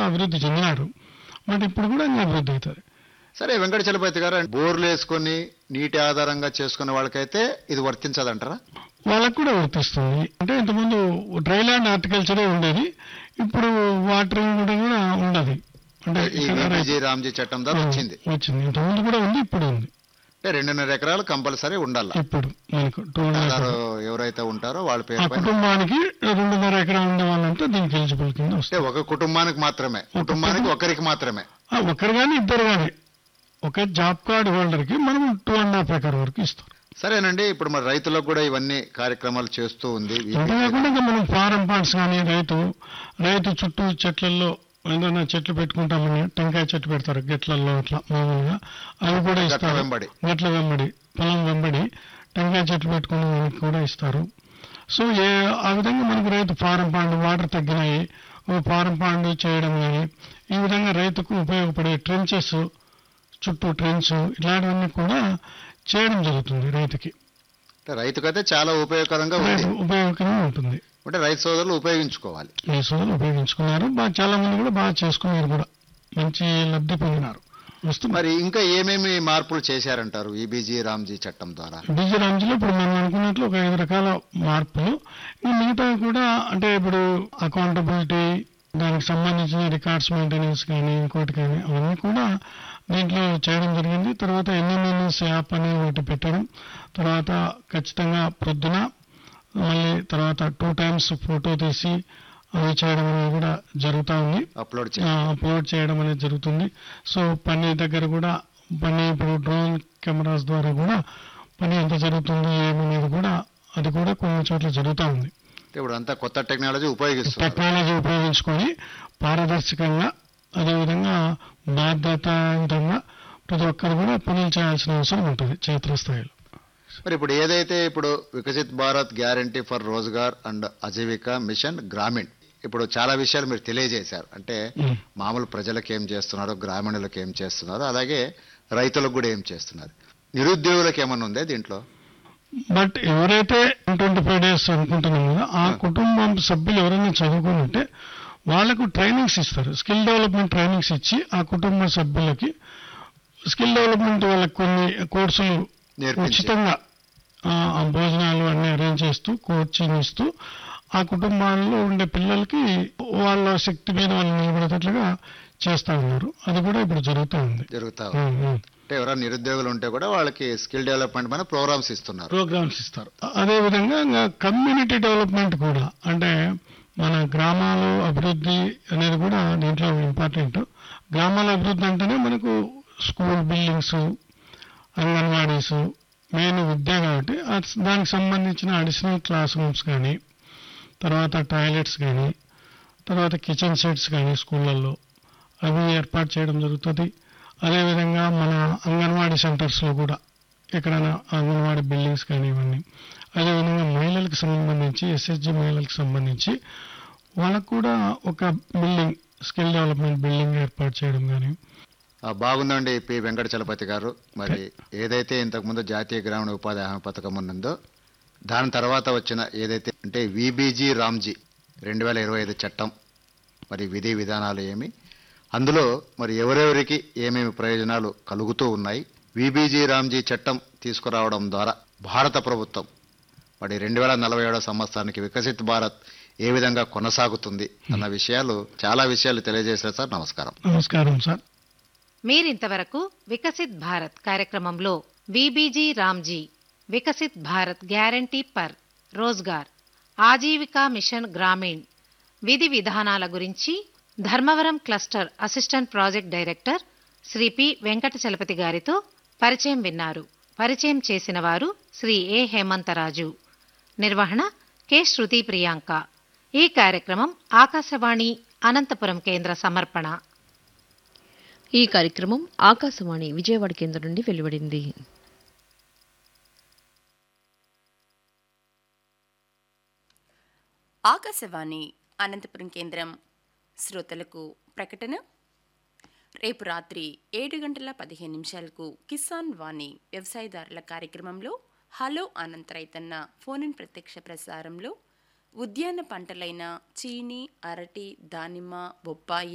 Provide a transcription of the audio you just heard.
అభివృద్ధి చెందినారు. బట్ ఇప్పుడు కూడా ఇంకా అభివృద్ధి అవుతుంది. సరే వెంకటచలపతి గారు, బోర్లు వేసుకొని నీటి ఆధారంగా చేసుకునే వాళ్ళకైతే ఇది వర్తించదంటారా? వాళ్ళకు కూడా వర్తిస్తుంది. అంటే ఇంతకుముందు డ్రై ల్యాండ్ హార్టికల్చరే ఉండేది, ఇప్పుడు వాటరింగ్ కూడా ఉండదు. అంటే ఈ విబిజి రామ్జీ చట్టం ద్వారా వచ్చింది. ఇంతకుముందు కూడా ఉంది, ఇప్పుడు ఉంది. అంటే 2.5 ఎకరాలు కంపల్సరీ ఉండాలి. ఇప్పుడు మనకు 2.5 ఎవరైతే ఉంటారో వాళ్ళ ఆ పేరు కుటుంబానికి 2.5 ఎకరాలు ఉండే వాళ్ళంతా దీనికి ఎలిజిబుల్ కింద అంటే వస్తుంది. ఒక కుటుంబానికి మాత్రమే, కుటుంబానికి ఒకరికి మాత్రమే. ఒకరు కానీ ఇద్దరు కానీ ఒక జాబ్ కార్డు హోల్డర్ కి మనం 2.5 ఎకర్ వరకు ఇస్తాం. సరేనండి. ఇప్పుడు మరి రైతులకు కూడా ఇవన్నీ కార్యక్రమాలు చేస్తూ ఉంది. అంతేకాకుండా ఇంకా మనం ఫారం పాండ్స్ కానీ రైతు చుట్టూ చెట్లలో ఏదైనా చెట్లు పెట్టుకుంటామని టెంకాయ చెట్లు పెడతారు గెట్లలో, అట్లా మామూలుగా అవి కూడా ఇస్తారు. గెట్ల వెంబడి పొలం వెంబడి టెంకాయ చెట్లు పెట్టుకునే వాళ్ళకి కూడా ఇస్తారు. సో ఆ విధంగా మనకు రైతు ఫారం పాండ్ వాటర్ తగ్గినాయి, ఫారం పాండ్ చేయడం కానీ ఈ విధంగా రైతుకు ఉపయోగపడే ట్రెంచెస్, చుట్టూ ట్రెంచ్ ఇలాంటివన్నీ కూడా చేయడం జరుగుతుంది రైతుకి. రైతుకైతే చాలా ఉపయోగకరంగా ఉంటుంది. అంటే రైతు సోదరులు ఉపయోగించుకోవాలి. రైతు సోదరులు ఉపయోగించుకున్నారు, చాలా మంది కూడా బాగా చేసుకున్నారు, కూడా మంచి లబ్ధి పొందినారు. మరి ఇంకా ఏమేమి మార్పులు చేశారంటారు ఈ విబిజి రామ్జీ చట్టం ద్వారా? విబిజి రామ్జీలో ఇప్పుడు మనం అనుకున్నట్లు ఒక 5 రకాల మార్పులు, మిగతా కూడా అంటే ఇప్పుడు అకౌంటబిలిటీ, దానికి సంబంధించిన రికార్డ్స్ మెయింటెనెన్స్ కానీ ఇంకోటి కానీ అవన్నీ కూడా దీంట్లో చేయడం జరిగింది. తర్వాత ఎన్ఎంఎన్ఎస్ యాప్ అని ఒకటి పెట్టడం, తర్వాత ఖచ్చితంగా ప్రొద్దున మళ్ళీ తర్వాత 2 times ఫోటో తీసి అవి చేయడం అనేది కూడా జరుగుతూ ఉంది, అప్లోడ్ చేయడం అనేది జరుగుతుంది. సో పని దగ్గర కూడా ఇప్పుడు డ్రోన్ కెమెరాస్ ద్వారా కూడా పని ఎంత జరుగుతుంది ఏమనేది కూడా అది కూడా కొన్ని చోట్ల జరుగుతూ ఉంది. ఇప్పుడు అంతా కొత్త టెక్నాలజీ ఉపయోగించుకొని పారదర్శకంగా, అదేవిధంగా బాధ్యతాయుతంగా ప్రతి ఒక్కరు కూడా పనులు చేయాల్సిన అవసరం ఉంటుంది క్షేత్రస్థాయిలో. మరి ఇప్పుడు ఏదైతే ఇప్పుడు Viksit Bharat guarantee for Rozgar and Aajeevika machine Grameen, ఇప్పుడు చాలా విషయాలు మీరు తెలియజేశారు. అంటే మామూలు ప్రజలకు ఏం చేస్తున్నారు, గ్రామీణులకు ఏం చేస్తున్నారు, అలాగే రైతులకు కూడా ఏం చేస్తున్నారు, నిరుద్యోగులకు ఏమన్నా ఉందే దీంట్లో? బట్ ఎవరైతే 25 days అనుకుంటున్నాం కదా, ఆ కుటుంబం సభ్యులు ఎవరైనా చదువుకుని ఉంటే వాళ్లకు ట్రైనింగ్స్ ఇస్తారు, స్కిల్ డెవలప్మెంట్ ట్రైనింగ్స్ ఇచ్చి ఆ కుటుంబ సభ్యులకి స్కిల్ డెవలప్మెంట్ వాళ్ళకి కొన్ని కోర్సులు ఉచితంగా భోజనాలు అన్ని అరేంజ్ చేస్తూ కోచింగ్ ఇస్తూ ఆ కుటుంబాల్లో ఉండే పిల్లలకి వాళ్ళ శక్తి మీద వాళ్ళు నిలబడేటట్లుగా చేస్తా ఉన్నారు. అది కూడా ఇప్పుడు జరుగుతూ ఉంది. అంటే ఎవరైనా నిరుద్యోగులు ఉంటే కూడా వాళ్ళకి స్కిల్ డెవలప్మెంట్ పైన ప్రోగ్రామ్స్ ఇస్తారు. అదే విధంగా కమ్యూనిటీ డెవలప్మెంట్ కూడా, అంటే మన గ్రామాల అభివృద్ధి అనేది కూడా దీంట్లో ఇంపార్టెంట్. గ్రామాల అభివృద్ధి అంటేనే మనకు స్కూల్ బిల్డింగ్స్, అంగన్వాడీస్, మెయిన్ విద్య కాబట్టి దానికి సంబంధించిన అడిషనల్ క్లాస్ రూమ్స్ కానీ, తర్వాత టాయిలెట్స్ కానీ, తర్వాత కిచెన్ సెట్స్ కానీ స్కూళ్ళల్లో అవి ఏర్పాటు చేయడం జరుగుతుంది. అదేవిధంగా మన అంగన్వాడీ సెంటర్స్లో కూడా ఎక్కడైనా అంగన్వాడీ బిల్డింగ్స్ కానీ ఇవన్నీ, అదేవిధంగా మహిళలకు సంబంధించి ఎస్హెచ్జి మహిళలకు సంబంధించి వాళ్ళకు కూడా ఒక బిల్డింగ్, స్కిల్ డెవలప్మెంట్ బిల్డింగ్ ఏర్పాటు చేయడం కానీ. బాగుందండి పి వెంకటచలపతి గారు. మరి ఏదైతే ఇంతకుముందు జాతీయ గ్రామీణ ఉపాధి హామీ పథకం ఉన్నదో దాని తర్వాత వచ్చిన ఏదైతే అంటే విబిజి రామ్జీ 2025 చట్టం, మరి విధి విధానాలు ఏమి, అందులో మరి ఎవరెవరికి ఏమేమి ప్రయోజనాలు కలుగుతూ ఉన్నాయి, విబిజి రామ్జీ చట్టం తీసుకురావడం ద్వారా భారత ప్రభుత్వం మరి 2047 సంవత్సరానికి వికసిత్ భారత్ ఏ విధంగా కొనసాగుతుంది అన్న విషయాలు, చాలా విషయాలు తెలియజేశారు సార్. నమస్కారం సార్. మీరింతవరకు వికసిత్ భారత్ కార్యక్రమంలో VBG Ramji Viksit Bharat guarantee per Rozgar Aajeevika machine Grameen విధి విధానాల గురించి Dharmavaram cluster assistant project director Shri P Venkatachalapathi గారితో పరిచయం విన్నారు. పరిచయం చేసిన వారు శ్రీ ఏ హేమంతరాజు. నిర్వహణ కె శృతి ప్రియాంక. ఈ కార్యక్రమం ఆకాశవాణి అనంతపురం కేంద్ర సమర్పణ. ఈ కార్యక్రమం ఆకాశవాణి విజయవాడ కేంద్రం నుండి వెలువడింది. ఆకాశవాణి అనంతపురం కేంద్రం. శ్రోతలకు ప్రకటన. రేపు రాత్రి 7:15 కిసాన్ వాణి వ్యవసాయదారుల కార్యక్రమంలో హలో అనంత రైతన్న ఫోన్ ఇన్ ప్రత్యక్ష ప్రసారంలో ఉద్యాన పంటలైన చీని, అరటి, దానిమ్మ, బొప్పాయి,